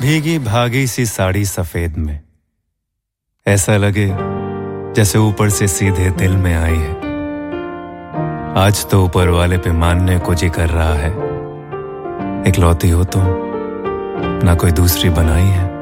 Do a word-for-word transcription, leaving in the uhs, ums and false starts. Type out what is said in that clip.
भीगी भागी सी साड़ी सफेद में, ऐसा लगे जैसे ऊपर से सीधे दिल में आई है। आज तो ऊपर वाले पे मानने को जी कर रहा है, इकलौती हो तुम, ना कोई दूसरी बनाई है।